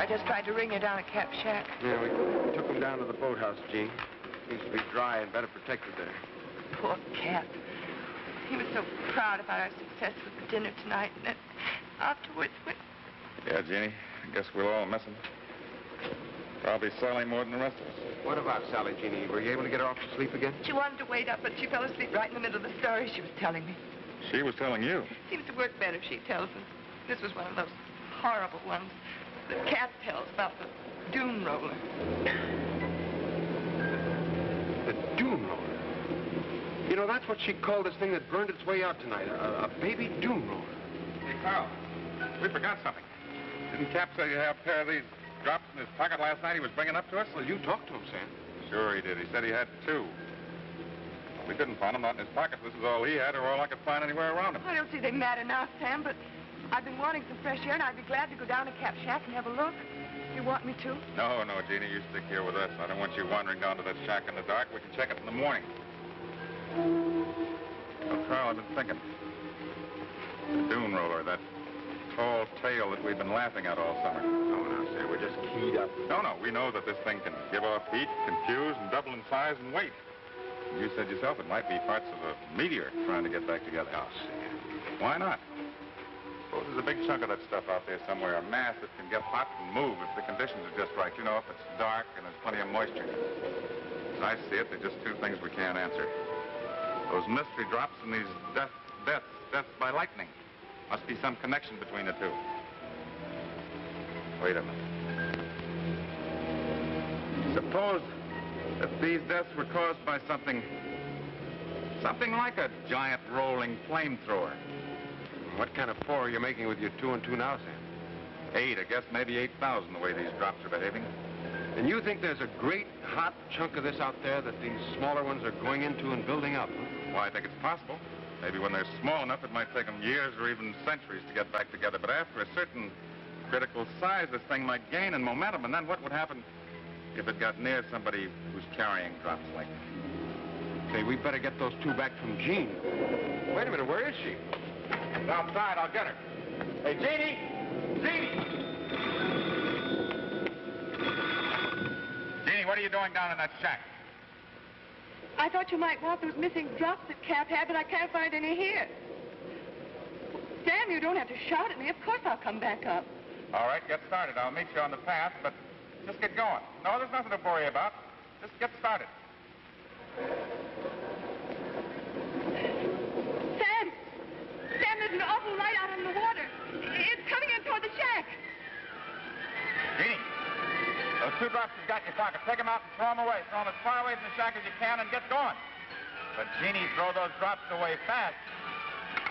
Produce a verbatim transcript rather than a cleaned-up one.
I just tried to ring you down at Cap Shack. Yeah, we took him down to the boathouse, Jean. Seems to be dry and better protected there. Poor Cap. He was so proud about our success with the dinner tonight, and then afterwards, when... Yeah, Jeannie, I guess we'll all miss him. Probably Sally more than the rest of us. What about Sally, Jeannie? Were you able to get her off to sleep again? She wanted to wait up, but she fell asleep right in the middle of the story she was telling me. She was telling you? Seems to work better if she tells them. This was one of those horrible ones that Cat tells about the dune roller. The dune roller? You know, that's what she called this thing that burned its way out tonight, a, a baby dune roller. Hey, Carl, we forgot something. Didn't Cap say you have a pair of these drops in his pocket last night he was bringing up to us? Well, you talked to him, Sam. Sure he did. He said he had two. We couldn't find them, not in his pocket. This is all he had, or all I could find anywhere around him. I don't see they matter now, Sam, but I've been wanting some fresh air, and I'd be glad to go down to Cap Shack and have a look. You want me to? No, no, Jeannie, you stick here with us. I don't want you wandering down to that shack in the dark. We can check it in the morning. Well, Carl, I've been thinking. The dune roller, that tall tale that we've been laughing at all summer. Oh, no, Sam, we're just keyed up. No, no, we know that this thing can give off heat, confuse, and double in size and weight. You said yourself it might be parts of a meteor trying to get back together. Oh, Sam. Why not? Suppose there's a big chunk of that stuff out there somewhere, a mass that can get hot and move if the conditions are just right. You know, if it's dark and there's plenty of moisture. As I see it, there are just two things we can't answer. Those mystery drops and these death, deaths, deaths by lightning. Must be some connection between the two. Wait a minute. Suppose that these deaths were caused by something, something like a giant rolling flamethrower. What kind of four are you making with your two and two now, Sam? Eight, I guess, maybe eight thousand the way these drops are behaving. And you think there's a great hot chunk of this out there that these smaller ones are going into and building up, huh? Well, I think it's possible. Maybe when they're small enough, it might take them years or even centuries to get back together. But after a certain critical size, this thing might gain in momentum. And then what would happen if it got near somebody who's carrying drops like that? Say, we better get those two back from Jean. Wait a minute, where is she? She's outside. I'll get her. Hey, Jeannie! Jeannie! Jeannie, what are you doing down in that shack? I thought you might want those missing drops that Cap had, but I can't find any here. Sam, you don't have to shout at me. Of course I'll come back up. All right, get started. I'll meet you on the path, but just get going. No, there's nothing to worry about. Just get started. Sam! Sam, there's an awful light out in the water. It's coming in toward the shack. Jeannie, those two drops you've got in your pocket, take them out and throw them away. Throw them as far away from the shack as you can and get going. But, Jeannie, throw those drops away fast.